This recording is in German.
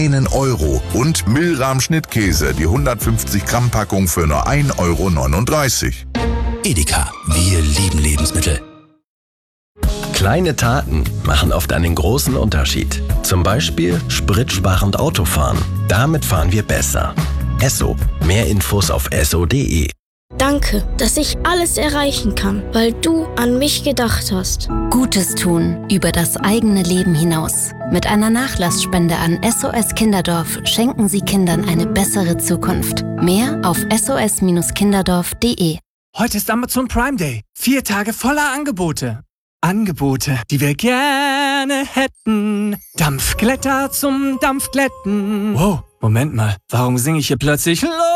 1 € und Milram Schnittkäse, die 150 Gramm Packung für nur 1,39 €. Edeka, wir lieben Lebensmittel. Kleine Taten machen oft einen großen Unterschied. Zum Beispiel spritsparend Autofahren. Damit fahren wir besser. Esso. Mehr Infos auf esso.de. Danke, dass ich alles erreichen kann, weil du an mich gedacht hast. Gutes tun über das eigene Leben hinaus. Mit einer Nachlassspende an SOS Kinderdorf schenken Sie Kindern eine bessere Zukunft. Mehr auf sos-kinderdorf.de. Heute ist Amazon Prime Day. 4 Tage voller Angebote. Angebote, die wir gerne hätten. Dampfglätter zum Dampfglätten. Wow, Moment mal. Warum singe ich hier plötzlich